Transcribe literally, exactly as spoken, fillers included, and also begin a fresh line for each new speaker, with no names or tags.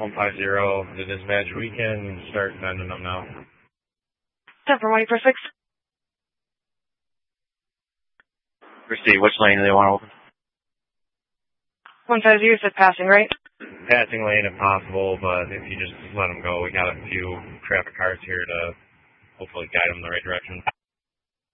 one five zero, the dispatch, we can start sending them now.
ten for one for six.
Proceed, which lane do they want to open?
one five zero said passing, right?
Passing lane if possible, but if you just let them go, we got a few traffic cars here to hopefully guide them in the right direction.